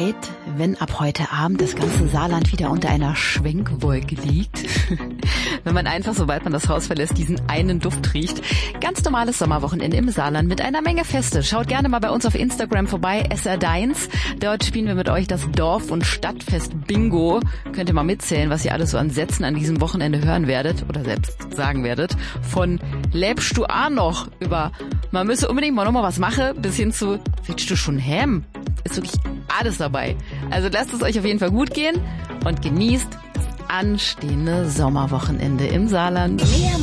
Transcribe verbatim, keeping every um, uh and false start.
Zeit, wenn ab heute Abend das ganze Saarland wieder unter einer Schwenkwolke liegt. Wenn man einfach, sobald man das Haus verlässt, diesen einen Duft riecht. Ganz normales Sommerwochenende im Saarland mit einer Menge Feste. Schaut gerne mal bei uns auf Instagram vorbei, S R Deins. Dort spielen wir mit euch das Dorf- und Stadtfest Bingo. Könnt ihr mal mitzählen, was ihr alles so an Sätzen an diesem Wochenende hören werdet oder selbst sagen werdet. Von lebst du auch noch über man müsse unbedingt mal nochmal was machen, bis hin zu willst du schon hem? Ist wirklich alles dabei. Also lasst es euch auf jeden Fall gut gehen und genießt das anstehende Sommerwochenende im Saarland.